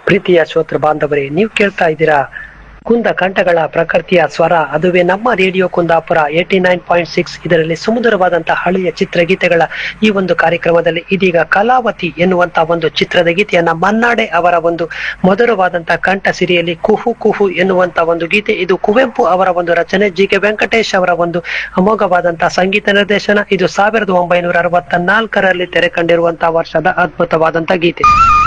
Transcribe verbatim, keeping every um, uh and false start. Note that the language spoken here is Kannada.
ಪ್ರೀತಿಯ ಶ್ರೋತೃ ಬಾಂಧವರೇ, ನೀವು ಕೇಳ್ತಾ ಇದ್ದೀರಾ ಕುಂದ ಕಂಠಗಳ ಪ್ರಕೃತಿಯ ಸ್ವರ, ಅದುವೇ ನಮ್ಮ radio Kundapura eighty nine point six. ಇದರಲ್ಲಿ ಸುಮಧುರವಾದಂತಹ ಹಳೆಯ ಚಿತ್ರಗೀತೆಗಳ ಈ ಒಂದು ಕಾರ್ಯಕ್ರಮದಲ್ಲಿ ಇದೀಗ ಕಲಾವತಿ ಎನ್ನುವಂತಹ ಒಂದು ಚಿತ್ರದ ಗೀತೆಯನ್ನ ಮನ್ನಾಡೆ ಅವರ ಒಂದು ಮಧುರವಾದಂತಹ ಕಂಠ ಸಿರಿಯಲ್ಲಿ ಕುಹು ಕುಹು ಎನ್ನುವಂತಹ ಒಂದು ಗೀತೆ. ಇದು ಕುವೆಂಪು ಅವರ ಒಂದು ರಚನೆ, ಜಿ ಕೆ ವೆಂಕಟೇಶ್ ಅವರ ಒಂದು ಅಮೋಘವಾದಂತಹ ಸಂಗೀತ ನಿರ್ದೇಶನ. ಇದು ಸಾವಿರದ ಒಂಬೈನೂರ ಅರವತ್ತ ನಾಲ್ಕರಲ್ಲಿ ತೆರೆ ಕಂಡಿರುವಂತಹ ವರ್ಷದ ಅದ್ಭುತವಾದಂತಹ ಗೀತೆ.